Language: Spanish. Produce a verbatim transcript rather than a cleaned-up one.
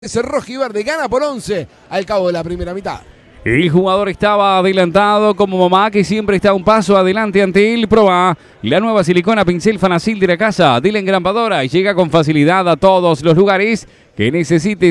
Ese rojiverde gana por once al cabo de la primera mitad. El jugador estaba adelantado como mamá que siempre está un paso adelante ante él. Proba la nueva silicona pincel Fanacil de la casa de la engrampadora y llega con facilidad a todos los lugares que necesite.